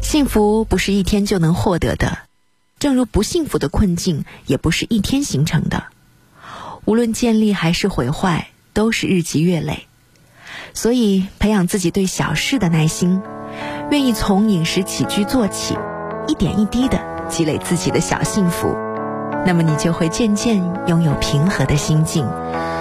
幸福不是一天就能获得的，正如不幸福的困境也不是一天形成的。无论建立还是毁坏，都是日积月累。所以培养自己对小事的耐心，愿意从饮食起居做起，一点一滴地积累自己的小幸福，那么你就会渐渐拥有平和的心境。